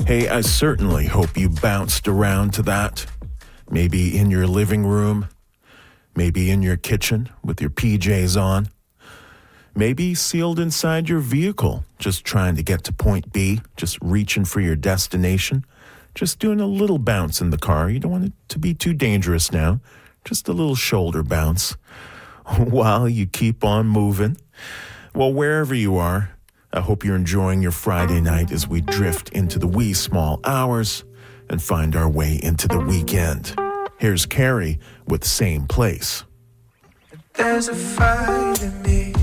Hey, I certainly hope you bounced around to that. Maybe in your living room, maybe in your kitchen with your PJs on, maybe sealed inside your vehicle, just trying to get to point B, just reaching for your destination, just doing a little bounce in the car. You don't want it to be too dangerous now, just a little shoulder bounce while you keep on moving. Well, wherever you are, I hope you're enjoying your Friday night as we drift into the wee small hours and find our way into the weekend. Here's Carrie with Same Place. There's a fight in me.